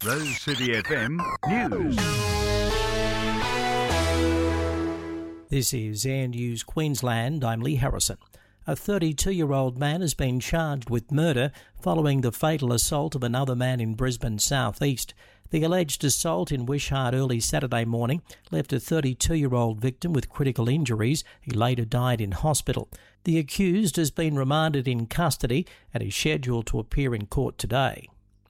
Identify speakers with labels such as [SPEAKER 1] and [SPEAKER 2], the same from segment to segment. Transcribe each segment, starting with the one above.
[SPEAKER 1] Rose City FM News.
[SPEAKER 2] This is Air News Queensland. I'm Lee Harrison. A 32-year-old man has been charged with murder following the fatal assault of another man in Brisbane southeast. The alleged assault in Wishart early Saturday morning left a 32-year-old victim with critical injuries. He later died in hospital. The accused has been remanded in custody and is scheduled to appear in court today.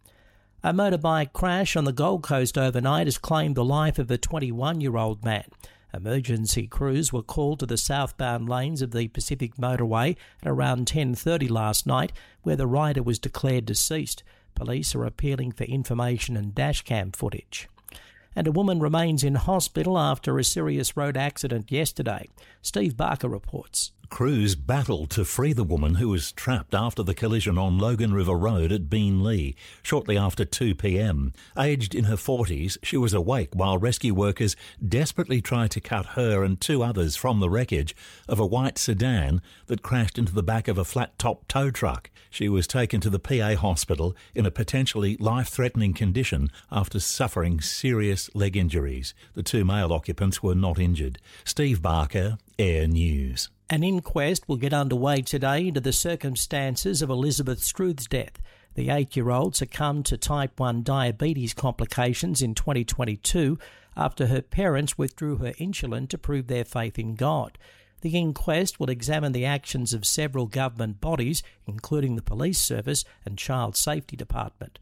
[SPEAKER 2] A motorbike crash on the Gold Coast overnight has claimed the life of a 21-year-old man. Emergency crews were called to the southbound lanes of the Pacific Motorway at around 10:30 last night, where the rider was declared deceased. Police are appealing for information and dashcam footage. And a woman remains in hospital after a serious road accident yesterday. Steve Barker reports.
[SPEAKER 3] Crews battled to free the woman who was trapped after the collision on Logan River Road at Beenleigh shortly after 2 p.m. Aged in her 40s, she was awake while rescue workers desperately tried to cut her and two others from the wreckage of a white sedan that crashed into the back of a flat-top tow truck. She was taken to the PA hospital in a potentially life-threatening condition after suffering serious leg injuries. The two male occupants were not injured. Steve Barker, Air News.
[SPEAKER 2] An inquest will get underway today into the circumstances of Elizabeth Struth's death. The 8-year-old succumbed to type 1 diabetes complications in 2022 after her parents withdrew her insulin to prove their faith in God. The inquest will examine the actions of several government bodies, including the Police Service and Child Safety Department.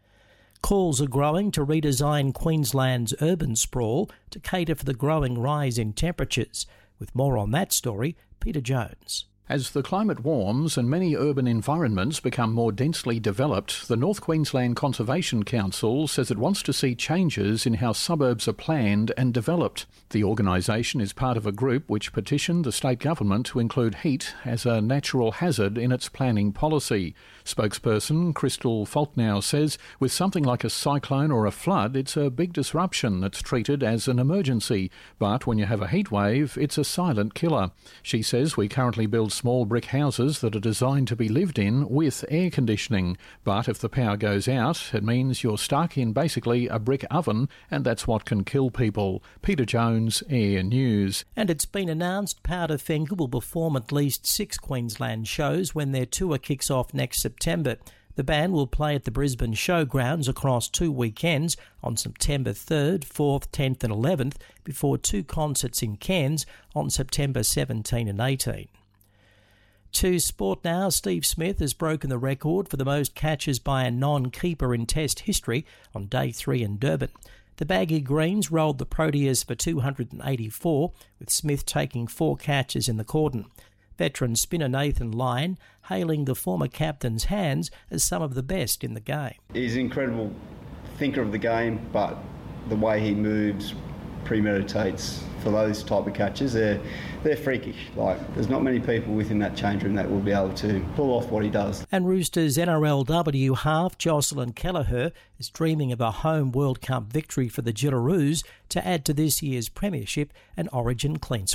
[SPEAKER 2] Calls are growing to redesign Queensland's urban sprawl to cater for the growing rise in temperatures. With more on that story, Peter Jones.
[SPEAKER 4] As the climate warms and many urban environments become more densely developed, the North Queensland Conservation Council says it wants to see changes in how suburbs are planned and developed. The organisation is part of a group which petitioned the state government to include heat as a natural hazard in its planning policy. Spokesperson Crystal Faulknow says with something like a cyclone or a flood, it's a big disruption that's treated as an emergency. But when you have a heat wave, it's a silent killer. She says we currently build small brick houses that are designed to be lived in with air conditioning. But if the power goes out, it means you're stuck in basically a brick oven, and that's what can kill people. Peter Jones, Air News.
[SPEAKER 2] And it's been announced Powderfinger will perform at least 6 Queensland shows when their tour kicks off next September. The band will play at the Brisbane Showgrounds across 2 weekends on September 3rd, 4th, 10th and 11th, before 2 concerts in Cairns on September 17 and 18. To sport now, Steve Smith has broken the record for the most catches by a non-keeper in Test history on Day 3 in Durban. The Baggy Greens rolled the Proteas for 284, with Smith taking 4 catches in the cordon. Veteran spinner Nathan Lyon hailing the former captain's hands as some of the best in the game.
[SPEAKER 5] He's an incredible thinker of the game, but the way he moves, premeditates for those type of catches, they're freakish. There's not many people within that change room that will be able to pull off what he does.
[SPEAKER 2] And Roosters NRLW half Jocelyn Kelleher is dreaming of a home World Cup victory for the Jillaroos to add to this year's premiership and Origin clean